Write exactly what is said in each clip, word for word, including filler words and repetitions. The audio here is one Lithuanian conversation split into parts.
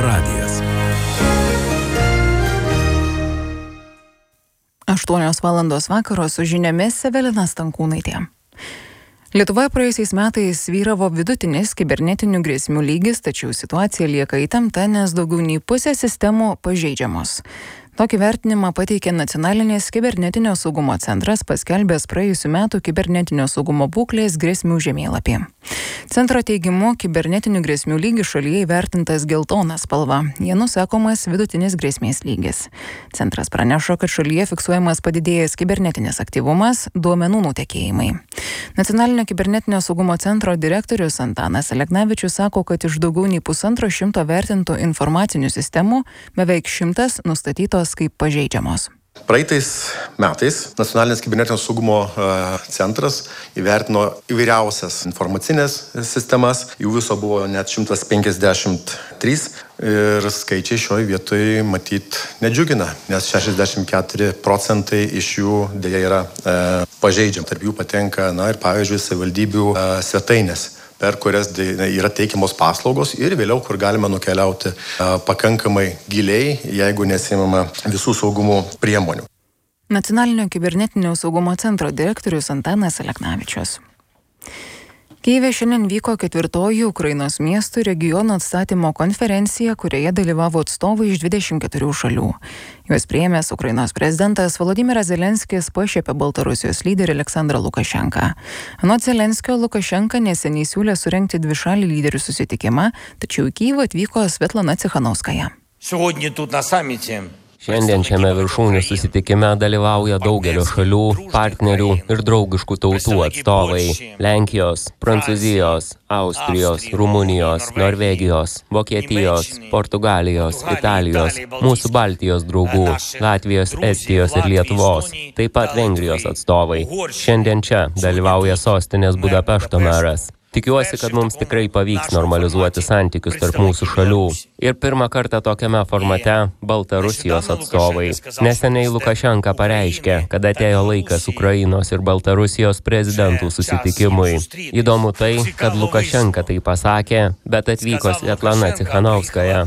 radijas. aštuonios valandos vakaro su žiniomis Evelina Stankūnaitė. Lietuvoje praėjusiais metais vyravo vidutinis kibernetinių grėsmių lygis, tačiau situacija lieka įtempta, nes daugiau nei pusė sistemų pažeidžiamos. Tokį vertinimą pateikė Nacionalinės kibernetinio saugumo centras, paskelbęs praėjusių metų kibernetinio saugumo būklės grėsmių žemėlapį. Centro teigimu, kibernetinių grėsmių lygis šalyje įvertintas geltona spalva. Jie nusakomas vidutinis grėsmės lygis. Centras praneša, kad šalyje fiksuojamas padidėjęs kibernetinis aktyvumas, duomenų nutekėjimai. Nacionalinio kibernetinio saugumo centro direktorius Antanas Aleknavičius sako, kad iš daugiau nei pusantro šimto vertintų informacinių sistemų beveik šimtas nustatytos kaip pažeidžiamos. Praeitais metais Nacionalinis kibernetinio saugumo centras įvertino įvairiausias informacinės sistemas, jų viso buvo net šimtas penkiasdešimt trys ir skaičiai šioje vietoje matyt nedžiugina, nes šešiasdešimt keturi procentai iš jų dėja yra e, pažeidžiami. Tarp jų patenka, na ir pavyzdžiui, savivaldybių e, svetainės, per kurias yra teikiamos paslaugos ir vėliau, kur galima nukeliauti a, pakankamai giliai, jeigu nesimama visų saugumo priemonių. Nacionalinio kibernetinio saugumo centro direktorius Antanas Aleknavičius. Kijeve šiandien vyko ketvirtoji Ukrainos miestų ir regionų atstatymo konferencija, kurioje dalyvavo atstovai iš dvidešimt keturių šalių. Juos priėmęs Ukrainos prezidentas Volodymyras Zelenskis pašiepė Baltarusijos lyderį Aleksandrą Lukašenką. Anot Zelenskio, Lukašenka neseniai siūlė surengti dvišalį lyderių susitikimą, tačiau į Kijevą atvyko Svetlana Cichanouskaja. Šiandien šiame viršūnių susitikime dalyvauja daugelio šalių, partnerių ir draugiškų tautų atstovai – Lenkijos, Prancūzijos, Austrijos, Rumunijos, Norvegijos, Vokietijos, Portugalijos, Italijos, mūsų Baltijos draugų, Latvijos, Estijos ir Lietuvos, taip pat Vengrijos atstovai. Šiandien čia dalyvauja sostinės Budapešto meras. Tikiuosi, kad mums tikrai pavyks normalizuoti santykius tarp mūsų šalių. Ir pirmą kartą tokiame formate Baltarusijos atstovai. Neseniai Lukašenka pareiškė, kad atėjo laikas Ukrainos ir Baltarusijos prezidentų susitikimui. Įdomu tai, kad Lukašenka tai pasakė, bet atvyko Svetlana Cichanouskaja.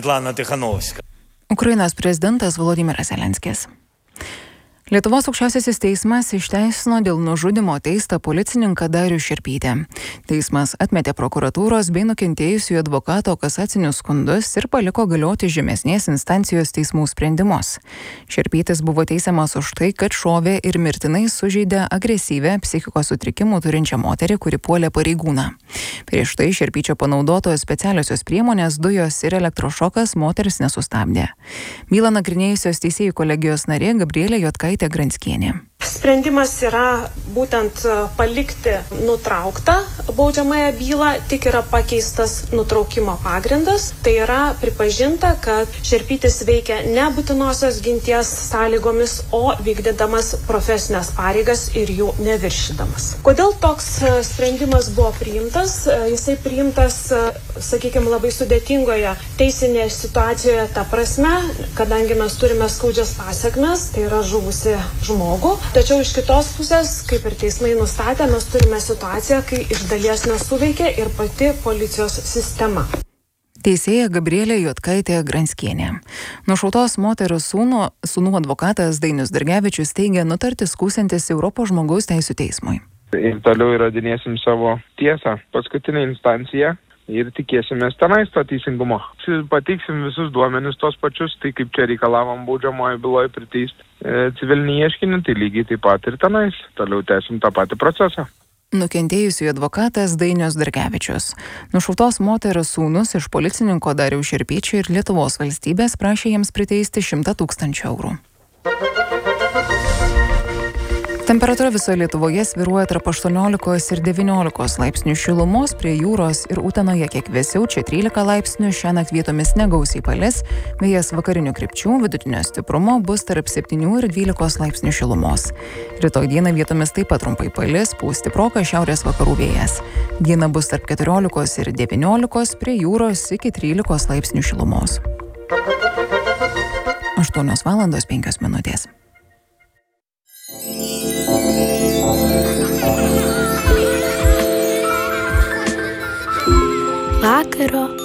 Ukrainos prezidentas Volodymyras Zelenskis. Lietuvos aukščiausiasis teismas išteisino dėl nužudymo teistą policininką Darių Šerpytį. Teismas atmetė prokuratūros bei nukentėjusiųjų advokato kasacinius skundus ir paliko galioti žemesnės instancijos teismų sprendimus. Šerpytis buvo teisiamas už tai, kad šovė ir mirtinai sužeidė agresyvę psichikos sutrikimų turinčią moterį, kuri puolė pareigūną. Prieš tai Šerpyčio panaudotos specialiosios priemonės, dujos ir elektrošokas moteris nesustabdė. Bylą nagrinėjusios teisėjų kolegijos narė Gabrielė Jotkaitė Granskienė. Sprendimas yra būtent palikti nutrauktą baudžiamąją bylą, tik yra pakeistas nutraukimo pagrindas. Tai yra pripažinta, kad Šerpytis veikia ne būtinosios ginties sąlygomis, o vykdydamas profesinės pareigas ir jų neviršydamas. Kodėl toks sprendimas buvo priimtas? Jisai priimtas, sakykime, labai sudėtingoje teisinėje situacijoje ta prasme, kadangi mes turime skaudžias pasekmes, tai yra žuvusi žmogų. Tačiau iš kitos pusės, kaip ir teismai nustatė, mes turime situaciją, kai iš dalies nesuveikia ir pati policijos sistema. Teisėja Gabrielė Jotkaitė Granskienė. Nušautos moteros sūnų, sūnų advokatas Dainius Dargevičius teigia nutarti skųsiantis Europos žmogaus teisių teismui. Ir toliau įrodinėsim savo tiesą. Paskutinė instancija. Ir tikėsimės tenais to teisingumo. Pateiksim visus duomenis tos pačius, tai kaip čia reikalavom baudžiamoje byloje priteisti e, civilinį ieškinį, tai lygiai taip pat ir tenais. Toliau tęsim tą patį procesą. Nukentėjusiųjų advokatas Dainius Dargevičius. Nušautos moteros sūnus iš policininko Dariaus Šerpyčio ir Lietuvos valstybės prašė jiems priteisti šimtą tūkstančių eurų. Temperatūra visoje Lietuvoje svyruoja tarp aštuoniolikos ir devyniolikos laipsnių šilumos, prie jūros ir Utenoje kiek vėsiau, čia trylika laipsnių, šiąnakt vietomis negausiai palis, vėjas vakarinių krypčių, vidutinio stiprumo bus tarp septynių ir dvylikos laipsnių šilumos. Rytoj dieną vietomis taip pat trumpai palis, pūs stiprokas šiaurės vakarų vėjas. Diena bus tarp keturiolikos ir devyniolikos, prie jūros iki trylikos laipsnių šilumos. aštuonios valandos penkios minutės. Vakaro